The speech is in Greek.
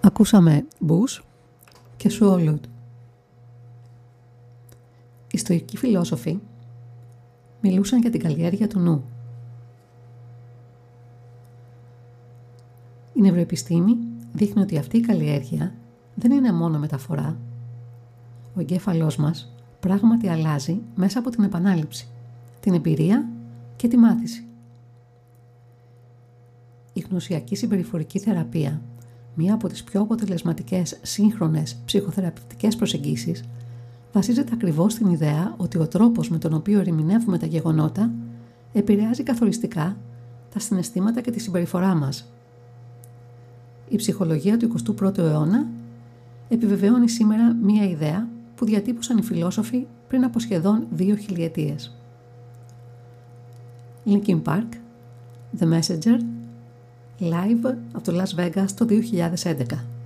Ακούσαμε Bush και Swallowed. Οι στοικοί φιλόσοφοι μιλούσαν για την καλλιέργεια του νου. Η νευροεπιστήμη δείχνει ότι αυτή η καλλιέργεια δεν είναι μόνο μεταφορά. Ο εγκέφαλός μας πράγματι αλλάζει μέσα από την επανάληψη, την εμπειρία και τη μάθηση. Η γνωσιακή συμπεριφορική θεραπεία, μία από τις πιο αποτελεσματικές σύγχρονες ψυχοθεραπευτικές προσεγγίσεις, βασίζεται ακριβώς στην ιδέα ότι ο τρόπος με τον οποίο ερμηνεύουμε τα γεγονότα επηρεάζει καθοριστικά τα συναισθήματα και τη συμπεριφορά μας. Η ψυχολογία του 21ου αιώνα επιβεβαιώνει σήμερα μία ιδέα που διατύπωσαν οι φιλόσοφοι πριν από σχεδόν 2 χιλιετίες. Linkin Park, The Messenger, live από το Las Vegas το 2011.